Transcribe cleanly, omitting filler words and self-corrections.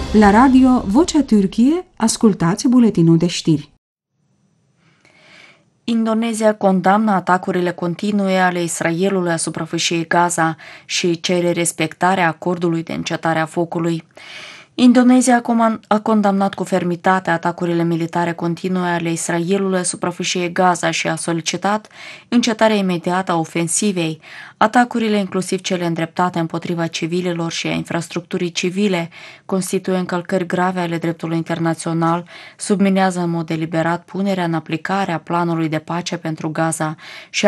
La radio Vocea Türkiye, ascultați buletinul de știri. Indonezia condamnă atacurile continue ale Israelului asupra fâșiei Gaza și cere respectarea acordului de încetare a focului. Indonezia a condamnat cu fermitate atacurile militare continue ale Israelului asupra fâșiei Gaza și a solicitat încetarea imediată a ofensivei. Atacurile, inclusiv cele îndreptate împotriva civililor și a infrastructurii civile, constituie încălcări grave ale dreptului internațional, subminează în mod deliberat punerea în aplicare a planului de pace pentru Gaza și